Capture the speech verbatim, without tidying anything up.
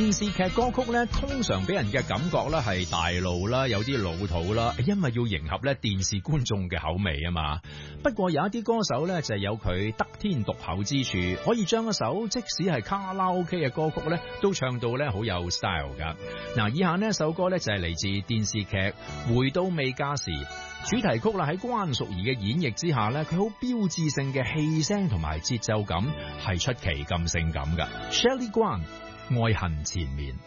電視劇歌曲咧，通常俾人嘅感覺咧係大路啦，有啲老土啦，因為要迎合咧電視觀眾嘅口味啊嘛。不過有一啲歌手咧就係有佢得天獨厚之處，可以將一首即使係卡拉 OK 嘅歌曲咧，都唱到咧好有 style 噶。嗱，以下呢一首歌咧就係嚟自電視劇《回到未嫁時》主題曲啦，喺關淑怡嘅演繹之下咧，佢好標誌性嘅氣聲同埋節奏感係出奇咁性感噶。Shelley Grant 愛恨纏綿。